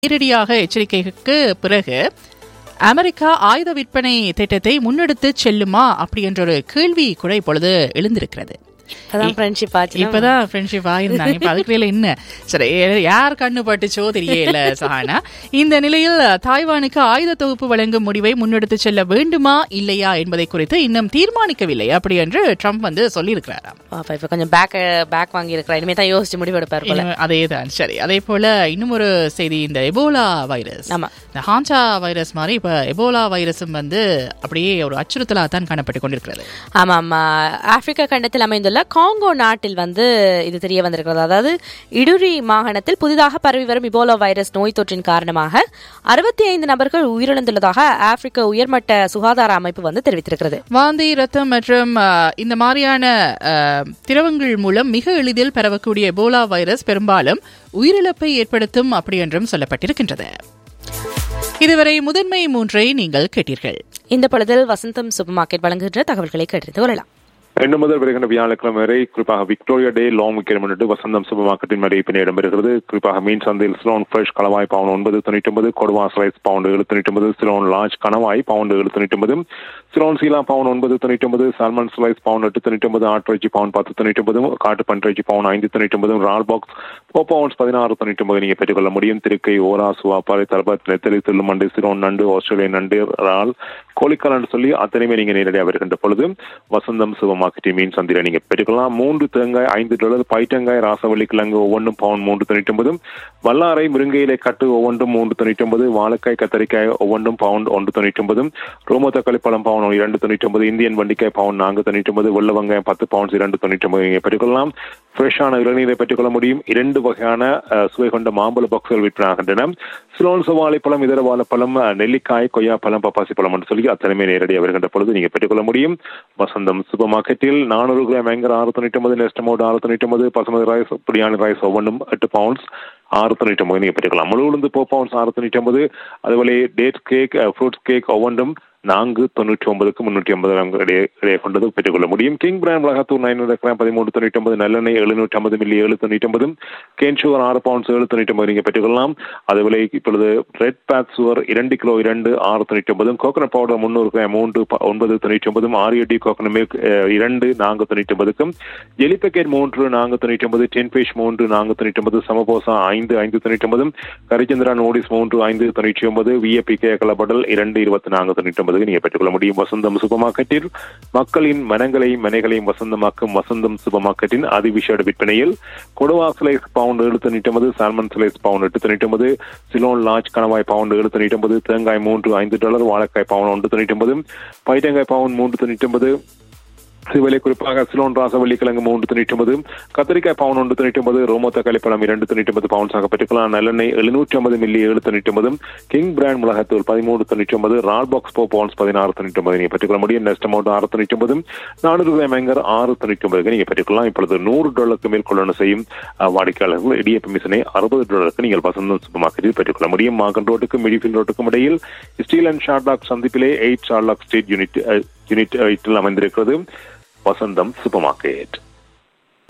நேரடியாக எச்சரிக்கைக்கு பிறகு அமெரிக்கா ஆயுத விற்பனை திட்டத்தை முன்னெடுத்து செல்லுமா அப்படி என்ற ஒரு கேள்வி கூட இப்பொழுது எழுந்திருக்கிறது. இப்பதான் ஃப்ரெண்ட்ஷிப் ஆயிருந்தாங்க. இப்ப அதுக்குள்ள என்ன சரி யார் கண்ணு பட்டுச்சோ தெரியல சஹானா. இந்த நிலையில் தாய்வானுக்கு ஆயுத தொகுப்பு வழங்கும் முடிவை முன்னெடுத்து செல்ல வேண்டுமா இல்லையா என்பதை குறித்து இன்னும் தீர்மானிக்கவில்லை அப்படி என்று ட்ரம்ப் சொல்லியிருக்கிறாராம். இப்ப கொஞ்சம் பேக் வாங்கி இருக்கிறார், இனிமே தான் யோசிச்சு முடிவெடுப்பார். அதேதான். சரி, அதே போல இன்னும் ஒரு செய்தி, இந்த எபோலா வைரஸ், இந்த ஹான்சா வைரஸ் மாதிரி இப்ப எபோலா வைரஸும் அப்படியே ஒரு அச்சுறுத்தலா தான் காணப்பட்டுக் கொண்டிருக்கிறது. ஆமா ஆமா, ஆப்பிரிக்கா கண்டத்தில் அமைந்துள்ள காங்கோ நாட்டில் இது தெரிய வந்திருக்கிறது. அதாவது இடுரி மாகாணத்தில் புதிதாக பரவி வரும் இபோலா வைரஸ் நோய் தொற்றின் காரணமாக 65 நபர்கள் உயிரிழந்துள்ளதாக ஆப்பிரிக்க உயர்மட்ட சுகாதார அமைப்பு தெரிவித்திருக்கிறது. வாந்தி, ரத்தம் மற்றும் இந்த மாதிரியான திரவங்கள் மூலம் மிக எளிதில் பரவக்கூடிய எபோலா வைரஸ் பெரும்பாலும் உயிரிழப்பை ஏற்படுத்தும் அப்படி என்றும் சொல்லப்பட்டிருக்கின்றது. இதுவரை முதன்மை 3 நீங்கள் கேட்டீர்கள். இந்த பொழுதில் வசந்தம் சூப்பர் மார்க்கெட் வழங்குகின்ற தகவல்களை கேட்டறிந்து கொள்ளலாம். 2 முதல் வருகின்ற வியாழக்கிழமை வரை குறிப்பாக விக்டோரியா டே லாங் வீக்கெண்ட் முன்னிட்டு வசந்தம் சூப்பர் மார்க்கெட்டின் மதிப்பினை இடம்பெறுகிறது. குறிப்பாக மீன் சந்தையில் சிலோன் ஃப்ரெஷ் கலவாய் பவுண்ட் 9.99, கொடுவா ஸ்லைஸ் பவுண்ட் 7.99, சிலோன் லார்ஜ் கணவாய் பவுண்ட் 7.99, சிலோன் சீலா bound 9.99, salmon slice bound 8.99, ஆட்டிறைச்சி bound 10.99, காட்டு பன்றிறைச்சி பவுண்ட் 5.99, ரால் பாக்ஸ் பவுண்ட்ஸ் 16.99 நீங்க பெற்றுக்கொள்ள முடியும். திருக்கை, ஓரா, சுவாப்பாறை, தர்பத், நெத்தலி, துள்ளுமண்டு, சிலோன் நண்டு, ஆஸ்திரேலிய நண்டு, ரால், கோழிக்கால் சொல்லி அத்தனையுமே நீங்க நேரடியாக வருகின்ற பொழுது வசந்தம் சூப்பர் மார்க்கெட்டின் மீன் சந்தையில நீங்க பெற்றுக்கலாம். 3 தேங்காய் $5, பைட்டங்காய், ராசவள்ளி கிழங்கு ஒவ்வொன்றும் பவுண்ட் 3.99, வல்லாரை முருங்கையிலை கட்டு ஒவ்வொன்றும் 3.99, வாழைக்காய் கத்தரிக்காய் ஒவ்வொன்றும் பவுண்ட் 1.99, ரோமோ தக்காளி பழம் பவுண்ட் 2.99, இந்தியன் வண்டிக்காய் பவுண்ட் 4.99, வெள்ள வெங்காயம் 10 பவுண்ட்ஸ் 2.99 நீங்க பெற்றுக்கொள்ளலாம். ஃப்ரெஷ்ஷான இளநீரை பெற்றுக்கொள்ள முடியும். 2 வகையான சுவை கொண்ட மாம்பழ பாக்ஸ்கள் விற்பனாகின்றன. சிலோன் வாழைப்பழம், இதர வாழைப்பழம், நெல்லிக்காய், கொய்யாப்பழம், பப்பாசி பழம் என்று சொல்லி அத்தனைமே நேரடியாக வருகின்ற பொழுது நீங்க பெற்றுக்கொள்ள முடியும். வசந்தம் சூப்பர் மார்க்கெட்டில் 400 gram Anchor 6.99, நெஸ்டமோட் 6.99, basmati rice, biryani rice ஒவ்வொன்றும் 8 பவுண்ட்ஸ் 6.99 நீங்க பெற்றுக்கலாம். முழு உளுந்து 4 பவுண்ட்ஸ் 6.99, அதுபோல டேட் கேக், ஃப்ரூட்ஸ் கேக் ஒவ்வொன்றும் 4.99க்கு 350 இடையே கொண்டது பெற்றுக்கொள்ள முடியும். கிங் பிராண்ட் மிளகாத்தூள் 900 கிராம் 13.99, நல்லெண்ணெய் 750 மில்லி 7.99, கேன் சுகர் 6 பவுண்ட்ஸ் 7.99 நீங்க பெற்றுக்கொள்ளலாம். அதுபோல இப்பொழுது red பேத் sugar 2 kilo 2 6.99, coconut powder 300 gram 3 9.99, ஆரியடி coconut milk 2 4.99க்கும், jelly packet 3 4.99, ten fish 3 4.99, samosa 5 5.99, கரிச்சந்திரா notice 3 5.99, VAP கேக்கல படல் 2 24.99 நீங்க பெற்றுக்கொள்ள முடியும். வசந்தம் சூப்பர் மார்க்கெட்டில் மக்களின் மனைகளையும் வசந்தமாக்கும் வசந்தம் சூப்பர் மார்க்கெட்டின் அதிவிசேட விற்பனையில் கொடுவா slice bound 7.99, salmon slice bound 8.99, Ceylon large கணவாய் பவுண்ட் 7.99, தேங்காய் $3 வாழைக்காய் பவுண்ட் 1.99, பைட்டங்காய் பவுண்ட் 3.99, விலை குறிப்பாக சிலோன் ராசவள்ளி கிழங்கு 3.99, கத்திரிக்காய் பவுண்ட் 1.99, ரோமோ தக்காளி பழம் 2.99 பவுண்ட்ஸாக பெற்றுக்கலாம். நல்லெண்ணெய் 750 மில்லி 7.99, கிங் பிராண்ட் மிளகாத்தூள் 13.99, ரால் பாக்ஸ் 4 பவுண்ட்ஸ் 16.99 நீங்க பெற்றுக்கொள்ள முடியும். நெஸ்ட் அமௌண்ட் 6.99, 400 கிராம் ஏங்கர் 6.99 நீங்க பெற்றுக்கலாம். இப்பொழுது $100 மேல் கொள்ளணும் செய்யும் வாடிக்கையாளர்கள் இடியப்ப மிஷினை $60 நீங்கள் வசந்தம் சூப்பர் மார்க்கெட்டில் பெற்றுக்கொள்ள முடியும். மார்க்கன் ரோட்டுக்கும் மிடிஃபீல்ட் ரோட்டுக்கும் இடையில் steel and Sherlock சந்திப்பிலே 8 Sherlock street unit அமைந்திருக்கிறது வசந்தம் சூப்பர் மார்க்கெட்.